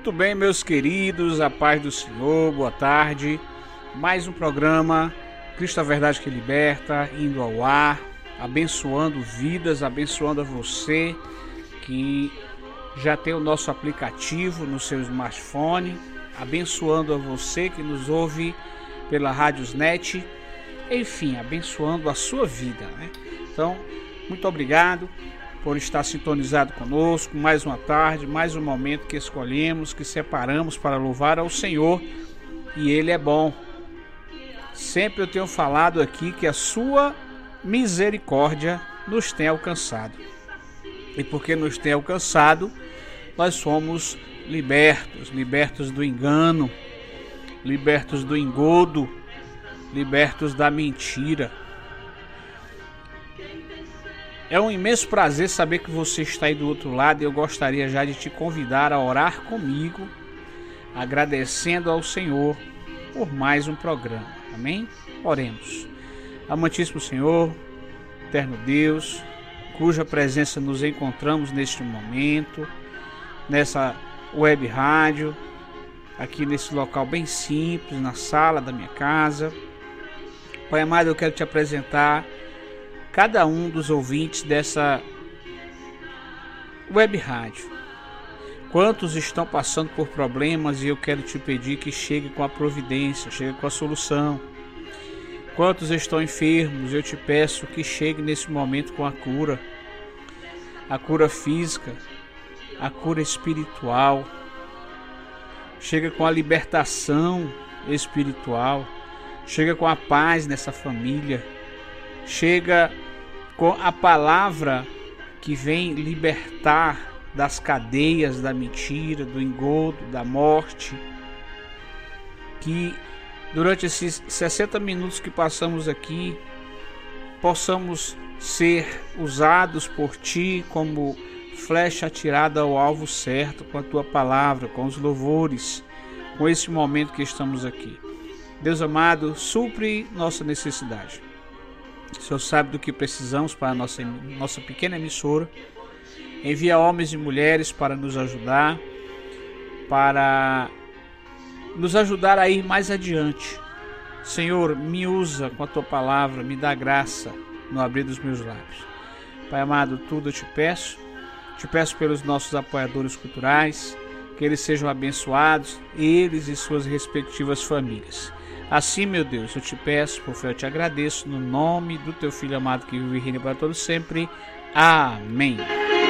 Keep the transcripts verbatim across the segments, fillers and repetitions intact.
Muito bem, meus queridos, a paz do Senhor, boa tarde. Mais um programa Cristo a Verdade que Liberta, indo ao ar, abençoando vidas, abençoando a você que já tem o nosso aplicativo no seu smartphone, abençoando a você que nos ouve pela Radiosnet, enfim, abençoando a sua vida, né? Então, muito obrigado por estar sintonizado conosco, mais uma tarde, mais um momento que escolhemos, que separamos para louvar ao Senhor, e Ele é bom. Sempre eu tenho falado aqui que a sua misericórdia nos tem alcançado, e porque nos tem alcançado, nós somos libertos, libertos do engano, libertos do engodo, libertos da mentira. É um imenso prazer saber que você está aí do outro lado, e eu gostaria já de te convidar a orar comigo, agradecendo ao Senhor por mais um programa. Amém? Oremos. Amantíssimo Senhor, eterno Deus, cuja presença nos encontramos neste momento, nessa web rádio, aqui nesse local bem simples, na sala da minha casa. Pai amado, eu quero te apresentar cada um dos ouvintes dessa web rádio. Quantos estão passando por problemas, e eu quero te pedir que chegue com a providência, chegue com a solução. Quantos estão enfermos, eu te peço que chegue nesse momento com a cura. A cura física, a cura espiritual. Chega com a libertação espiritual. Chega com a paz nessa família. Chega com a palavra que vem libertar das cadeias da mentira, do engodo, da morte. Que durante esses sessenta minutos que passamos aqui, possamos ser usados por Ti como flecha atirada ao alvo certo, com a Tua palavra, com os louvores, com esse momento que estamos aqui. Deus amado, supre nossa necessidade. O Senhor sabe do que precisamos para a nossa, nossa pequena emissora. Envia homens e mulheres para nos ajudar, para nos ajudar a ir mais adiante. Senhor, me usa com a Tua palavra, me dá graça no abrir dos meus lábios. Pai amado, tudo eu te peço. Te peço pelos nossos apoiadores culturais, que eles sejam abençoados, eles e suas respectivas famílias. Assim, meu Deus, eu te peço, por fé eu te agradeço, no nome do Teu Filho amado que vive e reina para todos sempre. Amém.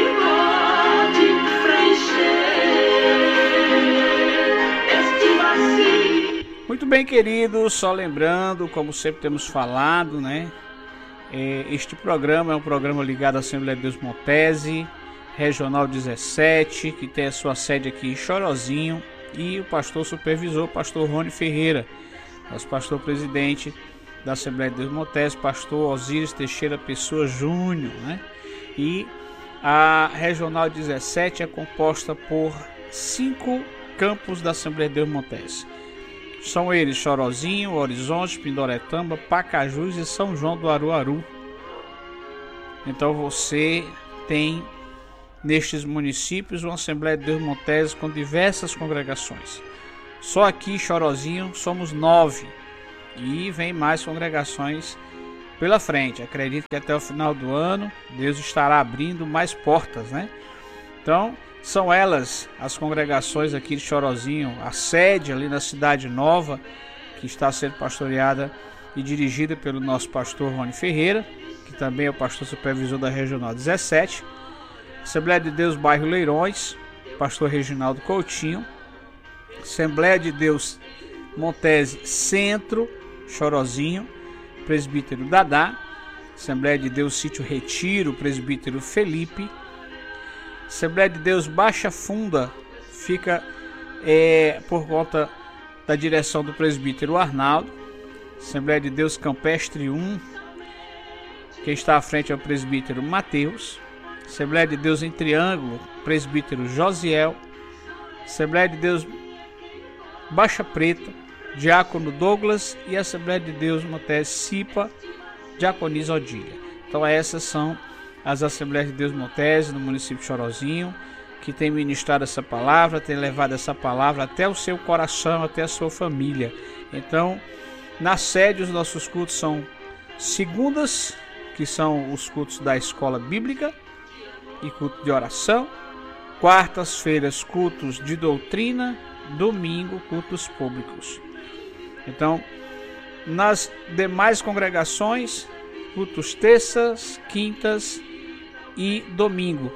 Muito bem, queridos, só lembrando, como sempre temos falado, né? Este programa é um programa ligado à Assembleia de Deus Montese, Regional dezessete, que tem a sua sede aqui em Chorozinho, e o pastor supervisor, o pastor Rony Ferreira, nosso pastor presidente da Assembleia de Deus Montese, pastor Osíris Teixeira Pessoa Júnior, né? E a Regional dezessete é composta por cinco campos da Assembleia de Deus Montese. São eles Chorozinho, Horizonte, Pindoretama, Pacajus e São João do Aruaru. Então você tem nestes municípios uma Assembleia de Deus Montese com diversas congregações. Só aqui em Chorozinho somos nove, e vem mais congregações pela frente. Acredito que até o final do ano Deus estará abrindo mais portas, né? Então são elas as congregações aqui de Chorozinho, a sede ali na Cidade Nova, que está sendo pastoreada e dirigida pelo nosso pastor Rony Ferreira, que também é o pastor supervisor da Regional dezessete. Assembleia de Deus Bairro Leirões, pastor Reginaldo Coutinho. Assembleia de Deus Montese Centro, Chorozinho, presbítero Dadá. Assembleia de Deus Sítio Retiro, presbítero Felipe. Assembleia de Deus Baixa Funda fica é, por conta da direção do presbítero Arnaldo. Assembleia de Deus Campestre um, quem está à frente é o presbítero Mateus. Assembleia de Deus em Triângulo, presbítero Josiel. Assembleia de Deus Baixa Preta, diácono Douglas. E Assembleia de Deus Montese Cipa, diaconisa Odília. Então essas são as Assembleias de Deus Montese no município de Chorozinho. que tem ministrado essa palavra, tem levado essa palavra até o seu coração, até a sua família. Então, na sede, os nossos cultos são segundas, que são os cultos da escola bíblica e culto de oração. Quartas-feiras, cultos de doutrina. Domingo, cultos públicos. Então, nas demais congregações, cultos terças, quintas e domingo.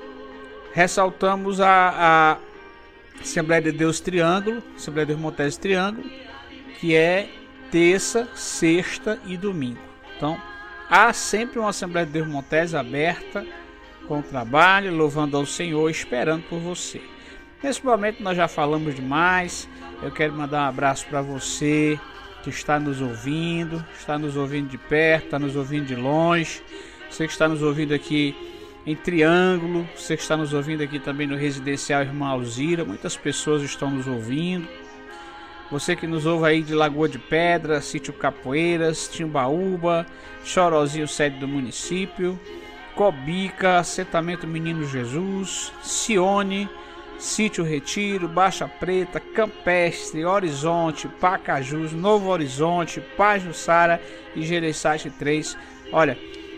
Ressaltamos a, a Assembleia de Deus Triângulo, Assembleia de Deus Montese Triângulo, que é terça, sexta e domingo. Então, há sempre uma Assembleia de Deus Montese aberta, com trabalho, louvando ao Senhor, esperando por você. Nesse momento nós já falamos demais. Eu quero mandar um abraço para você que está nos ouvindo, está nos ouvindo de perto, está nos ouvindo de longe. Você que está nos ouvindo aqui em Triângulo, você que está nos ouvindo aqui também no Residencial Irmã Alzira, muitas pessoas estão nos ouvindo. Você que nos ouve aí de Lagoa de Pedra, Sítio Capoeiras, Timbaúba, Chorozinho, sede do município, Cobica, Assentamento Menino Jesus, Sione, Sítio Retiro, Baixa Preta, Campestre, Horizonte, Pacajus, Novo Horizonte, Pajuçara e Gereissati três. Olha,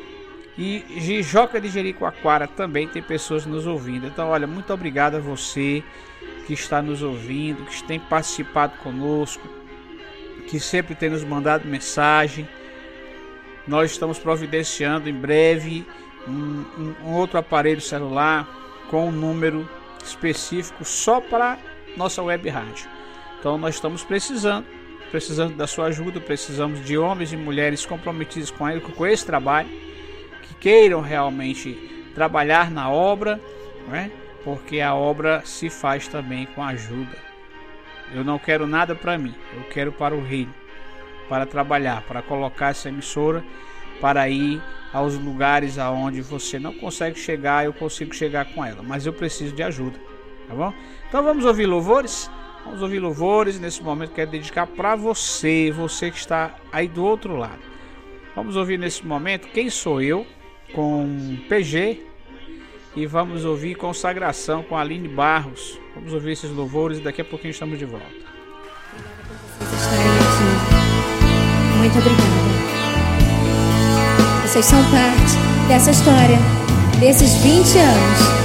e Jijoca de Jericoacoara também tem pessoas nos ouvindo. Então, olha, muito obrigado a você que está nos ouvindo, que tem participado conosco, que sempre tem nos mandado mensagem. Nós estamos providenciando em breve um, um, um outro aparelho celular com um número específico só para nossa web rádio. Então nós estamos precisando, precisando da sua ajuda, precisamos de homens e mulheres comprometidos com ele, com esse trabalho, que queiram realmente trabalhar na obra, né? Porque a obra se faz também com ajuda. Eu não quero nada para mim, eu quero para o reino, para trabalhar, para colocar essa emissora, para ir aos lugares aonde você não consegue chegar, eu consigo chegar com ela, mas eu preciso de ajuda, tá bom? Então vamos ouvir louvores, vamos ouvir louvores. Nesse momento quero dedicar para você, você que está aí do outro lado. Vamos ouvir nesse momento Quem Sou Eu, com P G, e vamos ouvir Consagração com Aline Barros. Vamos ouvir esses louvores e daqui a pouquinho estamos de volta. Muito obrigada. Vocês são parte dessa história, desses vinte anos